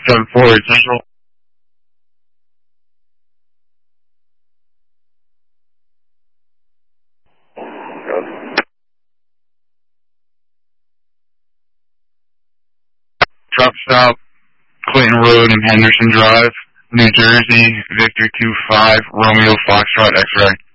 7-4 Central. Truck stop, Clinton Road and Henderson Drive, New Jersey, Victor 25, Romeo Foxtrot X-Ray.